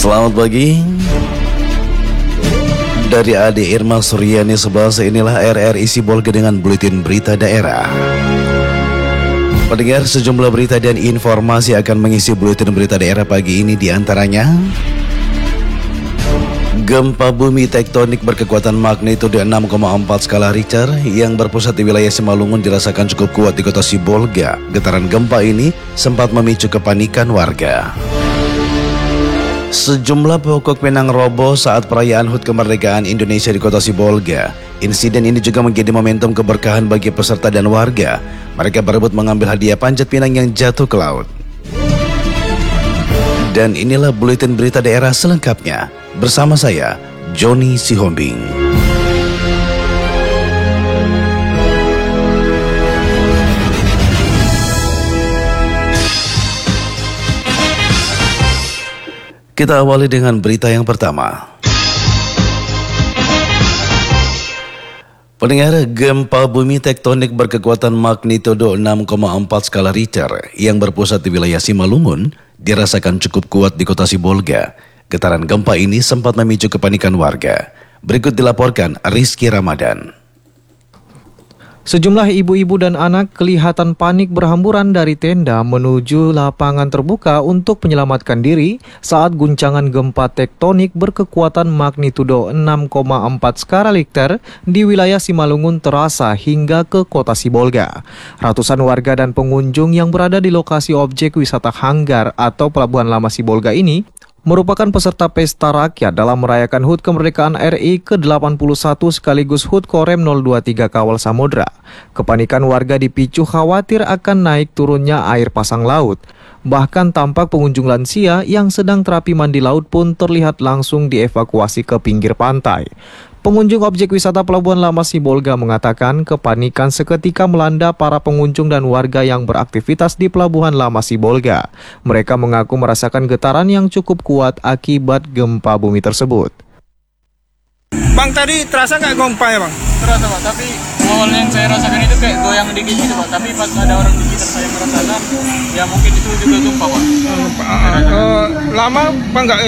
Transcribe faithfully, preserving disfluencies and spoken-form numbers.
Selamat pagi. Dari Ade Irma Suryani sebelah inilah R R I Sibolga dengan buletin berita daerah. Pendengar, sejumlah berita dan informasi akan mengisi buletin berita daerah pagi ini, diantaranya gempa bumi tektonik berkekuatan magnitudo enam koma empat skala Richter yang berpusat di wilayah Simalungun dirasakan cukup kuat di kota Sibolga. Getaran gempa ini sempat memicu kepanikan warga. Sejumlah pokok pinang roboh saat perayaan H U T Kemerdekaan Indonesia di kota Sibolga. Insiden ini juga menjadi momentum keberkahan bagi peserta dan warga. Mereka berebut mengambil hadiah panjat pinang yang jatuh ke laut. Dan inilah buletin berita daerah selengkapnya. Bersama saya, Joni Sihombing. Kita awali dengan berita yang pertama. Pendengar, gempa bumi tektonik berkekuatan magnitudo enam koma empat skala Richter yang berpusat di wilayah Simalungun dirasakan cukup kuat di kota Sibolga. Getaran gempa ini sempat memicu kepanikan warga. Berikut dilaporkan Rizky Ramadan. Sejumlah ibu-ibu dan anak kelihatan panik berhamburan dari tenda menuju lapangan terbuka untuk menyelamatkan diri saat guncangan gempa tektonik berkekuatan magnitudo enam koma empat skala Richter di wilayah Simalungun terasa hingga ke kota Sibolga. Ratusan warga dan pengunjung yang berada di lokasi objek wisata Hanggar atau Pelabuhan Lama Sibolga ini merupakan peserta pesta rakyat dalam merayakan H U T Kemerdekaan R I ke delapan puluh satu sekaligus H U T Korem nol dua tiga Kawal Samudra. Kepanikan warga dipicu khawatir akan naik turunnya air pasang laut. Bahkan tampak pengunjung lansia yang sedang terapi mandi laut pun terlihat langsung dievakuasi ke pinggir pantai. Pengunjung objek wisata Pelabuhan Lama Sibolga mengatakan kepanikan seketika melanda para pengunjung dan warga yang beraktivitas di Pelabuhan Lama Sibolga. Mereka mengaku merasakan getaran yang cukup kuat akibat gempa bumi tersebut. Bang, tadi terasa nggak gempa ya, Bang? Terasa, Pak, tapi awalnya yang saya rasakan itu kayak goyang dikit gitu, Pak. Tapi pas ada orang di sekitar saya merasakan, ya mungkin itu juga gempa, Pak. Uh, uh, lama Bang nggak